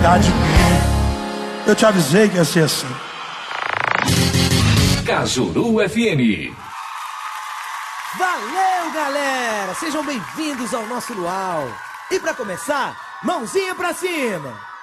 cuidar de mim. Eu te avisei que ia ser assim. Cajuru FM. Valeu, galera! Sejam bem-vindos ao nosso luau. E pra começar, mãozinha pra cima!